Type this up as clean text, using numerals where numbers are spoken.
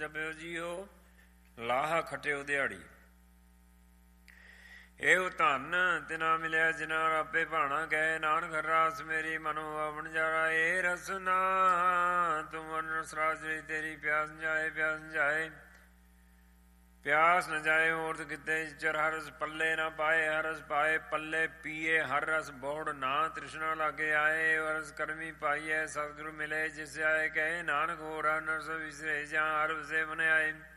ਜਪਿਓ JIO, ਲਾਹਾ ਖਟਿਓ ਦਿਹਾੜੀ। ਇਹੋ ਧਨ ਤਿਨਾ ਮਿਲਿਆ ਜਿਨਾ ਆਪੇ ਭਾਣਾ ਕਹੇ, ਨਾਨਕ ਹਰ ਰਾਸ ਮੇਰੀ ਮਨੋ ਆਵਣ ਜਾਰਾ। ਇਹ ਰਸਨਾ ਤੁਮ ਰਸ ਰਾਜ ਤੇਰੀ ਪਿਆਸ ਜਾਏ, ਪਿਆਸ ਜਾਏ, ਪਿਆਸ ਨ ਜਾਏ ਹੋਰ ਕਿਤੇ। ਚਰ ਹਰ ਰਸ ਪੱਲੇ ਨਾ ਪਾਏ, ਹਰ ਰਸ ਪਾਏ ਪੱਲੇ ਪੀਏ। ਹਰ ਰਸ ਬੋੜ ਨਾ ਤ੍ਰਿਸ਼ਨਾ ਲਾਗੇ ਆਏ, ਰਸ ਕਰਮੀ ਪਾਈਏ। ਸਤਿਗੁਰੂ ਮਿਲੇ ਜਿਸ ਆਏ ਕਹੇ, ਨਾਨਕ ਹੋਰ ਹਰ ਰਸ ਵਿਸਰੇ ਜਾਂ ਹਰ ਵਸੇ ਮਨ ਆਏ।